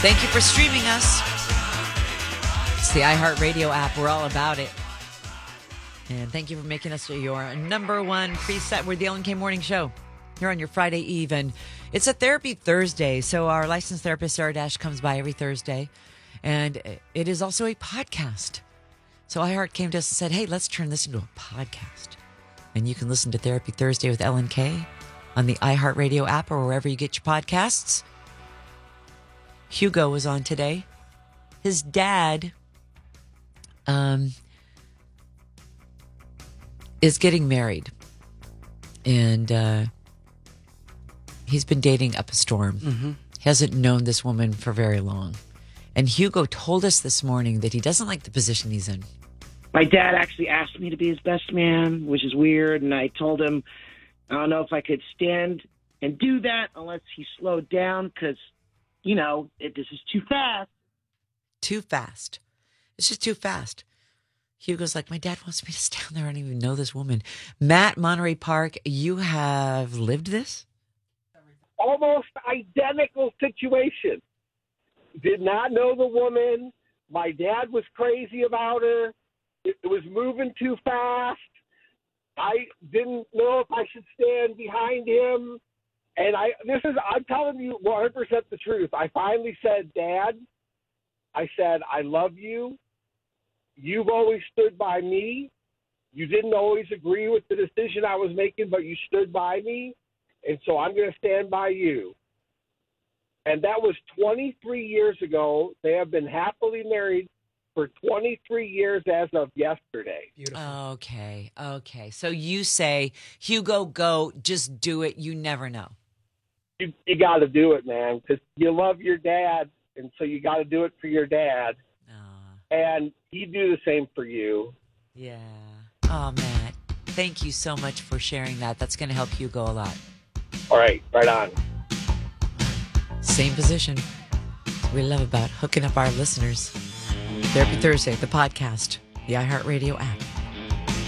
Thank you for streaming us. It's the iHeartRadio app. We're all about it. And thank you for making us your number one preset. We're the Ellen K Morning Show here on your Friday Eve. And it's a Therapy Thursday. So our licensed therapist, Sarah Dash, comes by every Thursday. And it is also a podcast. So iHeart came to us and said, hey, let's turn this into a podcast. And you can listen to Therapy Thursday with Ellen K on the iHeartRadio app or wherever you get your podcasts. Hugo was on today. His dad is getting married. And he's been dating up a storm. Mm-hmm. He hasn't known this woman for very long. And Hugo told us this morning that he doesn't like the position he's in. My dad actually asked me to be his best man, which is weird. And I told him, I don't know if I could stand and do that unless he slowed down because, you know, this is too fast. Too fast. It's just too fast. Hugo's like, my dad wants me to stand there. I don't even know this woman. Matt, Monterey Park, you have lived this? Almost identical situation. Did not know the woman. My dad was crazy about her. It was moving too fast. I didn't know if I should stand behind him. And I'm telling you 100% the truth. I finally said, Dad, I said, I love you. You've always stood by me. You didn't always agree with the decision I was making, but you stood by me. And so I'm going to stand by you. And that was 23 years ago. They have been happily married for 23 years as of yesterday. Beautiful. Okay. So you say, Hugo, go, just do it. You never know. You got to do it, man, because you love your dad, and so you got to do it for your dad. And he'd do the same for you. Yeah. Oh, Matt, thank you so much for sharing that. That's going to help Hugo a lot. All right, right on. Same position. We love about hooking up our listeners. Therapy Thursday, the podcast, the iHeartRadio app.